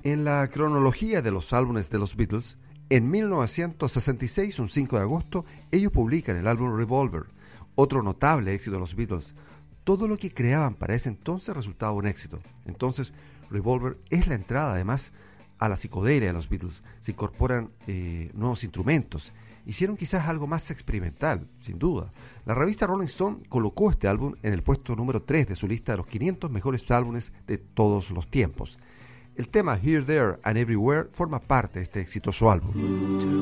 En la cronología de los álbumes de los Beatles, en 1966, un 5 de agosto, ellos publican el álbum Revolver, otro notable éxito de los Beatles. Todo lo que creaban para ese entonces resultaba un éxito. Entonces, Revolver es la entrada, además, a la psicodelia de los Beatles. Se incorporan nuevos instrumentos. Hicieron quizás algo más experimental, sin duda. La revista Rolling Stone colocó este álbum en el puesto número 3 de su lista de los 500 mejores álbumes de todos los tiempos. El tema Here, There and Everywhere forma parte de este exitoso álbum.